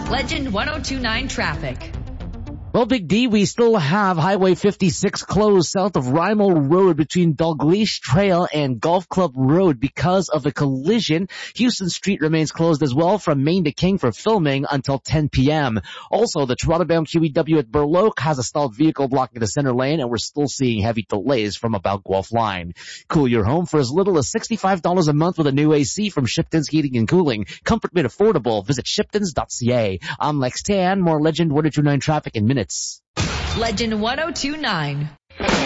Legend 1029 traffic. Well, Big D, we still have Highway 56 closed south of Rymel Road between Dalglish Trail and Golf Club Road because of a collision. Houston Street remains closed as well from Main to King for filming until 10 p.m. Also, the Toronto-bound QEW at Burloak has a stalled vehicle blocking the center lane, and we're still seeing heavy delays from about Guelph Line. Cool your home for as little as $65 a month with a new AC from Shipton's Heating and Cooling. Comfort made affordable. Visit shiptons.ca. I'm Lex Tan. More Legend 1029 traffic in minutes. Legend 1029.